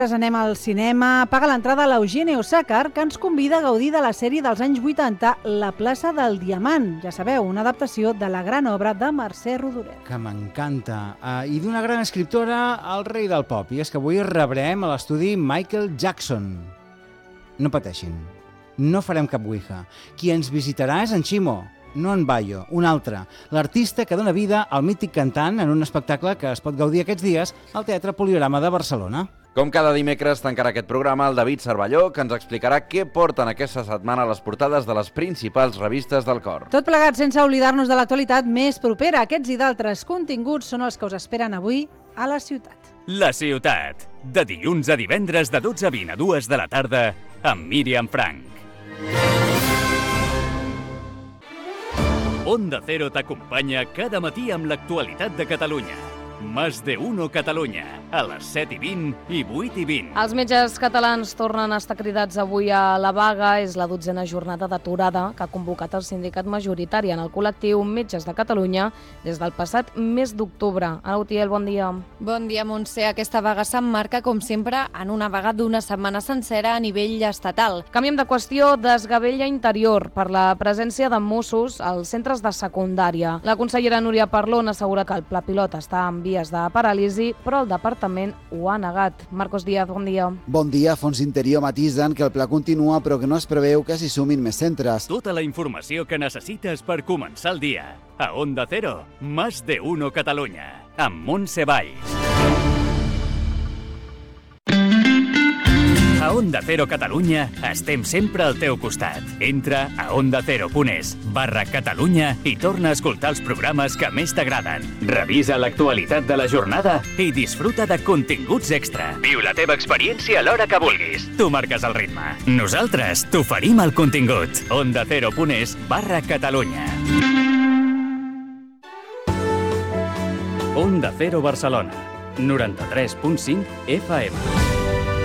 Anem al cinema. Paga l'entrada a l'Eugeni Osàcar, que ens convida a gaudir de la sèrie dels anys 80, La plaça del Diamant. Ja sabeu, una adaptació de la gran obra de Mercè Rodoreda. Que m'encanta. I d'una gran escriptora, el rei del pop. I és que avui rebrem a l'estudi Michael Jackson. No pateixin, no farem cap ouija. Qui ens visitarà és en Ximo, no en Bayo, un altre, l'artista que dona vida al mític cantant en un espectacle que es pot gaudir aquests dies al Teatre Poliorama de Barcelona. Com cada dimecres tancarà aquest programa el David Cervelló, que ens explicarà què porten aquesta setmana a les portades de les principals revistes del cor. Tot plegat sense oblidar-nos de l'actualitat més propera. Aquests i d'altres continguts són els que us esperen avui a la ciutat. La ciutat, de dilluns a divendres de 12:20 a 2 de la tarda, amb Míriam Frank. Onda Cero t'acompanya cada matí amb l'actualitat de Catalunya. Más de Uno Catalunya, a les 7:20 i 8:20. Els metges catalans tornen a estar cridats avui a la vaga. És la 12a jornada d'aturada que ha convocat el sindicat majoritari en el col·lectiu Metges de Catalunya des del passat mes d'octubre. Ana Utiel, bon dia. Bon dia, Montse. Aquesta vaga s'emmarca, com sempre, en una vaga d'una setmana sencera a nivell estatal. Canviem de qüestió. Desgavella interior per la presència de Mossos als centres de secundària. La consellera Núria Parlon assegura que el pla pilot està en vies de paràlisi, però el departament ho ha negat. Marcos Díaz, bon dia. Bon dia. Fons Interior matisen que el pla continua, però que no es preveu que s'hi sumin més centres. Tota la informació que necessites per començar el dia. A Onda Cero, Más de Uno Catalunya, amb Montse Valls. A Onda Cero Catalunya estem sempre al teu costat. Entra a ondacero.es/Catalunya i torna a escoltar els programes que més t'agraden. Revisa l'actualitat de la jornada i disfruta de continguts extra. Viu la teva experiència a l'hora que vulguis. Tu marques el ritme. Nosaltres t'oferim el contingut. ondacero.es/Catalunya. Onda Cero Barcelona, 93.5 FM.